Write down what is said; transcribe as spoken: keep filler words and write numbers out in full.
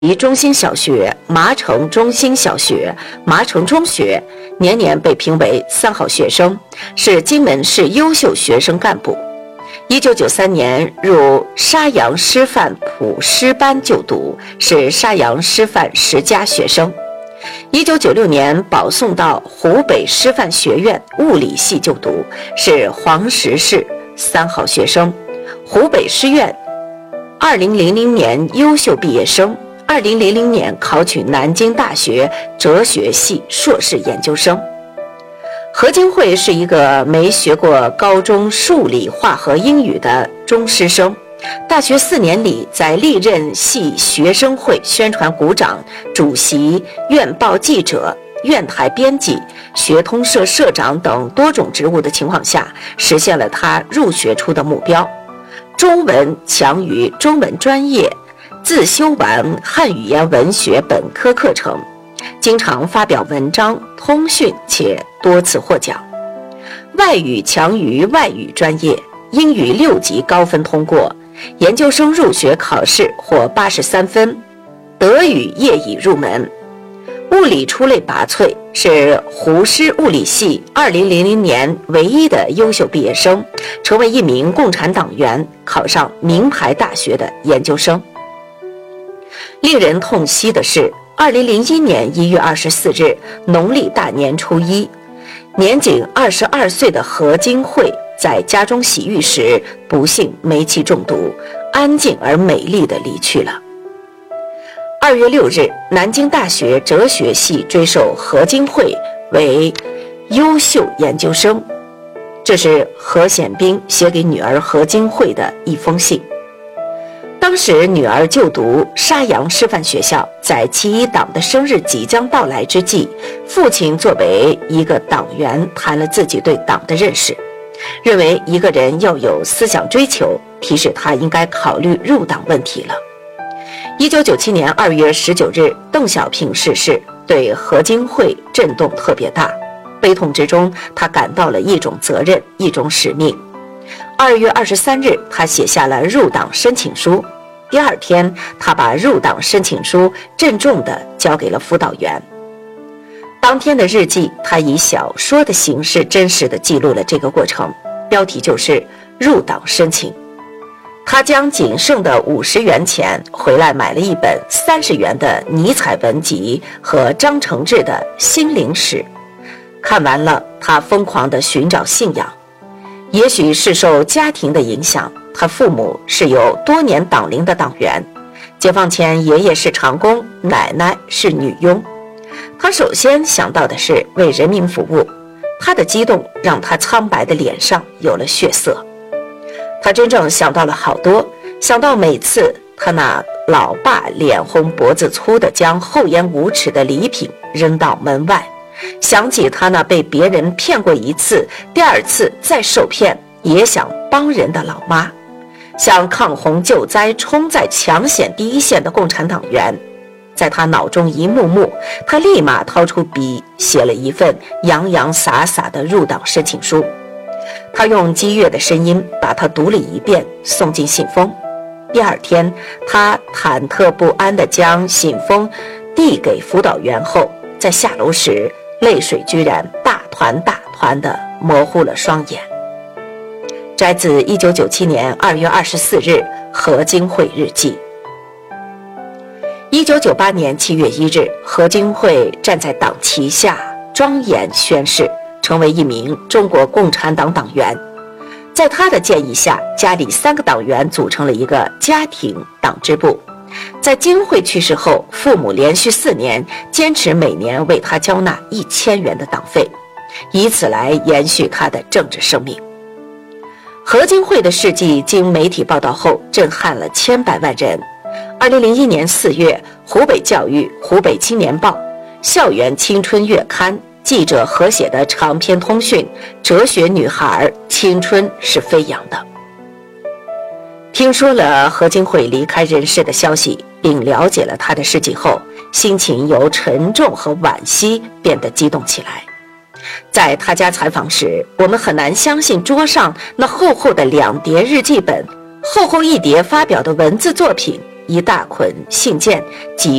宜中心小学、麻城中心小学、麻城中学，年年被评为三好学生，是金门市优秀学生干部。一九九三年入沙洋师范普师班就读，是沙洋师范十佳学生。一九九六年保送到湖北师范学院物理系就读，是黄石市三好学生。湖北师院二零零零年优秀毕业生，二零零零年考取南京大学哲学系硕士研究生。何金慧是一个没学过高中数理化和英语的中师生，大学四年里在历任系学生会宣传股长、主席、院报记者、院台编辑、学通社社长等多种职务的情况下，实现了他入学初的目标。中文强于中文专业，自修完汉语言文学本科课程，经常发表文章、通讯，且多次获奖。外语强于外语专业，英语六级高分通过，研究生入学考试获八十三分，德语业已入门。物理出类拔萃，是湖师物理系二零零零年唯一的优秀毕业生，成为一名共产党员，考上名牌大学的研究生。令人痛惜的是，二零零一年一月二十四日，农历大年初一，年仅二十二岁的何金慧在家中洗浴时，不幸煤气中毒，安静而美丽地离去了。二月六日，南京大学哲学系追授何金慧为优秀研究生。这是何显彬写给女儿何金慧的一封信。当时女儿就读沙洋师范学校，在其一党的生日即将到来之际，父亲作为一个党员谈了自己对党的认识，认为一个人要有思想追求，提示他应该考虑入党问题了。一九九七年二月十九日，邓小平逝世，对何金慧震动特别大。悲痛之中，他感到了一种责任，一种使命。二月二十三日，他写下了入党申请书。第二天，他把入党申请书郑重地交给了辅导员。当天的日记，他以小说的形式真实地记录了这个过程，标题就是入党申请。他将仅剩的五十元钱回来买了一本三十元的尼采文集和张承志的心灵史，看完了，他疯狂地寻找信仰。也许是受家庭的影响，他父母是有多年党龄的党员，解放前爷爷是长工，奶奶是女佣。他首先想到的是为人民服务，他的激动让他苍白的脸上有了血色。他真正想到了好多，想到每次他那老爸脸红脖子粗的将厚颜无耻的礼品扔到门外，想起他那被别人骗过一次，第二次再受骗也想帮人的老妈，想抗洪救灾冲在抢险第一线的共产党员。在他脑中一幕幕，他立马掏出笔写了一份洋洋洒洒的入党申请书。他用激越的声音把它读了一遍，送进信封。第二天，他忐忑不安地将信封递给辅导员后，在下楼时，泪水居然大团大团地模糊了双眼。摘自一九九七年二月二十四日何金慧日记。一九九八年七月一日，何金慧站在党旗下庄严宣誓，成为一名中国共产党党员。在他的建议下，家里三个党员组成了一个家庭党支部。在金慧去世后，父母连续四年坚持每年为他交纳一千元的党费，以此来延续他的政治生命。何金慧的事迹经媒体报道后，震撼了千百万人。二零零一年四月，湖北教育、湖北青年报、校园青春月刊记者合写的长篇通讯《哲学女孩，青春是飞扬的》。听说了何金慧离开人世的消息，并了解了她的事迹后，心情由沉重和惋惜变得激动起来。在他家采访时，我们很难相信桌上那厚厚的两叠日记本，厚厚一叠发表的文字作品， 一大捆信件及